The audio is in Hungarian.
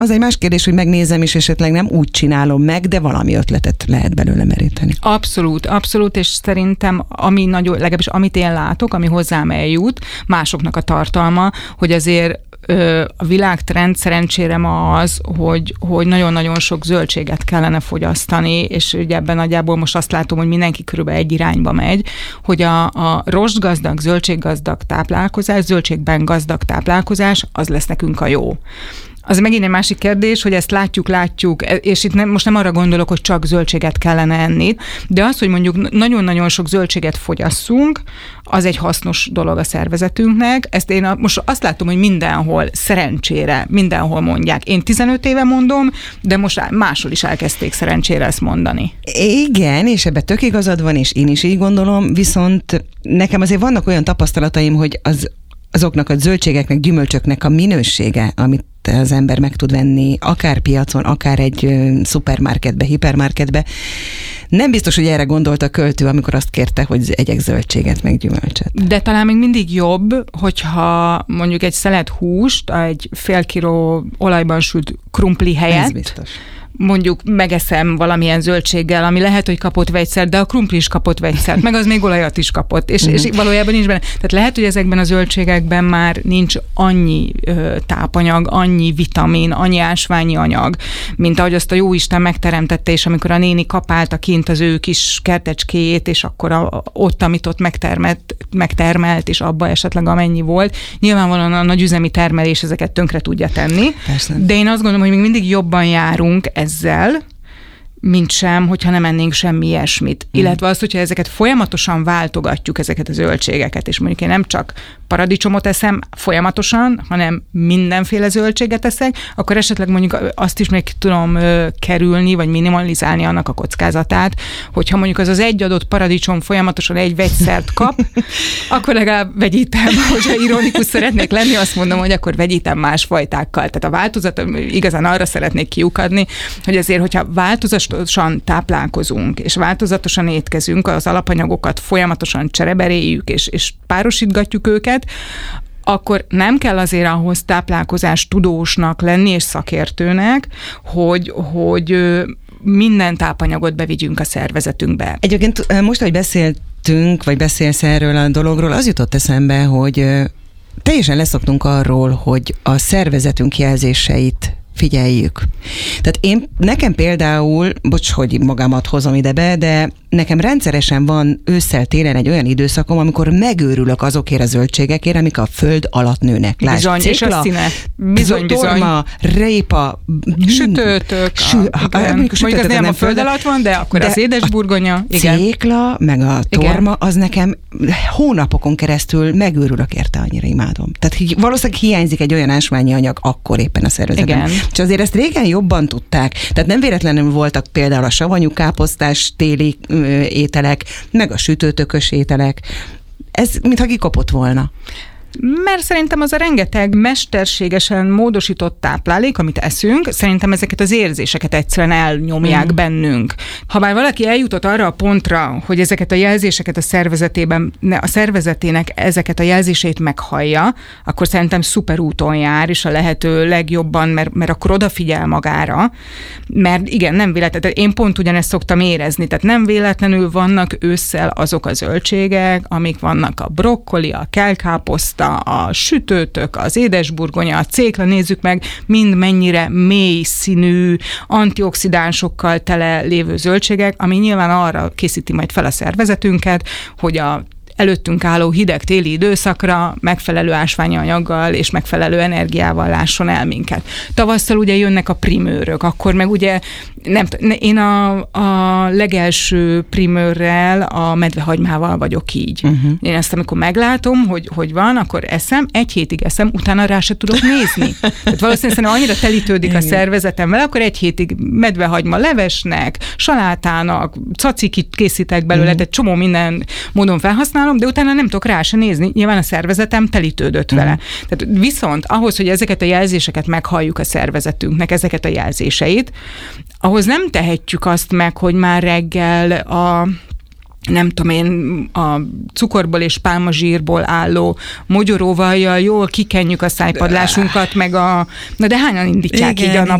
Az egy más kérdés, hogy megnézem, és esetleg nem úgy csinálom meg, de valami ötletet lehet belőle meríteni. Abszolút, és szerintem legalábbis amit én látok, ami hozzám eljut, másoknak a tartalma, hogy azért a világtrend szerencsére ma az, hogy nagyon-nagyon sok zöldséget kellene fogyasztani, és ugye ebben nagyjából most azt látom, hogy mindenki körülbelül egy irányba megy, hogy a rostgazdag, zöldséggazdag táplálkozás, zöldségben gazdag táplálkozás, az lesz nekünk a jó. Az megint egy másik kérdés, hogy ezt látjuk, és itt most nem arra gondolok, hogy csak zöldséget kellene enni, de az, hogy mondjuk nagyon-nagyon sok zöldséget fogyasszunk, az egy hasznos dolog a szervezetünknek. Ezt én most azt látom, hogy mindenhol, szerencsére, mindenhol mondják. Én 15 éve mondom, de most máshol is elkezdték szerencsére ezt mondani. Igen, és ebben tök igazad van, és én is így gondolom, viszont nekem azért vannak olyan tapasztalataim, hogy azoknak a zöldségeknek, gyümölcsöknek a minősége, amit az ember meg tud venni, akár piacon, akár egy szupermarketbe, hipermarketbe. Nem biztos, hogy erre gondolt a költő, amikor azt kérte, hogy egyek zöldséget, meg gyümölcsöt. De talán még mindig jobb, hogyha mondjuk egy szelet húst, egy fél kiló olajban sült krumpli helyett, ez biztos, mondjuk megeszem valamilyen zöldséggel, ami lehet, hogy kapott vegyszert, de a krumpli is kapott vegyszert, meg az még olajat is kapott, és valójában nincs benne. Tehát lehet, hogy ezekben a zöldségekben már nincs annyi tápanyag, annyi vitamin, annyi ásványi anyag, mint ahogy azt a jóisten megteremtette, és amikor a néni kapálta kint az ő kis kertecskéjét, és akkor ott, amit ott megtermelt, és abba esetleg amennyi volt. Nyilvánvalóan a nagyüzemi termelés ezeket tönkre tudja tenni. Persze. De én azt gondolom, hogy még mindig jobban járunk ezzel, mint sem, hogyha nem ennénk semmi ilyesmit. Illetve az, hogyha ezeket folyamatosan váltogatjuk, ezeket a zöldségeket, és mondjuk én nem csak paradicsomot eszem folyamatosan, hanem mindenféle zöldséget eszek, akkor esetleg mondjuk azt is még tudom kerülni, vagy minimalizálni annak a kockázatát, hogyha mondjuk az egy adott paradicsom folyamatosan egy vegyszert kap, akkor legalább vegyítem, hogyha ironikus szeretnék lenni, azt mondom, hogy akkor vegyítem más fajtákkal. Tehát a változat, igazán arra szeretnék kiukadni, hogy azért, hogyha változatosan táplálkozunk, és változatosan étkezünk, az alapanyagokat folyamatosan csereberéljük, és párosítgatjuk őket, akkor nem kell azért ahhoz táplálkozás tudósnak lenni, és szakértőnek, hogy minden tápanyagot bevigyünk a szervezetünkbe. Egyébként most, hogy beszéltünk, vagy beszélsz erről a dologról, az jutott eszembe, hogy teljesen leszoktunk arról, hogy a szervezetünk jelzéseit figyeljük. Tehát nekem például, bocs, hogy magamat hozom ide be, de nekem rendszeresen van ősszel-télen egy olyan időszakom, amikor megőrülök azokért a zöldségekért, amik a föld alatt nőnek. Lásd, bizony, cékla, és a színe. Bizony. Torma, répa, sütőtök. Mondjuk az nem a föld alatt van, de akkor az édesburgonya. Igen. Cékla, meg a torma, az nekem hónapokon keresztül megőrülök érte, annyira imádom. Tehát valószínűleg hiányzik egy olyan ásványi anyag akkor éppen a szervezetem. És azért ezt régen jobban tudták. Tehát nem véletlenül voltak például a savanyú káposztás téli ételek, meg a sütőtökös ételek. Ez mintha kikopott volna. Mert szerintem az a rengeteg mesterségesen módosított táplálék, amit eszünk, szerintem ezeket az érzéseket egyszerűen elnyomják bennünk. Ha bár valaki eljutott arra a pontra, hogy ezeket a jelzéseket a szervezetének ezeket a jelzéseit meghallja, akkor szerintem szuper úton jár, és a lehető legjobban, mert akkor odafigyel magára. Mert igen, nem véletlenül, én pont ugyanezt szoktam érezni, tehát nem véletlenül vannak ősszel azok a zöldségek, amik vannak a brokkoli, a kelkáposzta, a sütőtök, az édesburgonya, a cékla, nézzük meg, mind mennyire mély színű, antioxidánsokkal tele lévő zöldségek, ami nyilván arra készíti majd fel a szervezetünket, hogy a előttünk álló hideg téli időszakra megfelelő ásványi anyaggal és megfelelő energiával lásson el minket. Tavasszal ugye jönnek a primőrök, akkor meg ugye én a legelső primőrrel a medvehagymával vagyok így. Én ezt amikor meglátom, hogy van, akkor eszem, egy hétig eszem, utána rá se tudok nézni. Tehát valószínűleg annyira telítődik a szervezetem vele, akkor egy hétig medvehagyma levesnek, salátának, cacikit készítek belőle, tehát csomó minden módon felhasználom, de utána nem tudok rá se nézni. Nyilván a szervezetem telítődött vele. Tehát viszont ahhoz, hogy ezeket a jelzéseket meghalljuk a szervezetünknek, ezeket a jelzéseit, ahhoz nem tehetjük azt meg, hogy már reggel nem tudom én, a cukorból és pálmazsírból álló mogyoróvajjal jól kikenjük a szájpadlásunkat, meg na de hányan indítják így a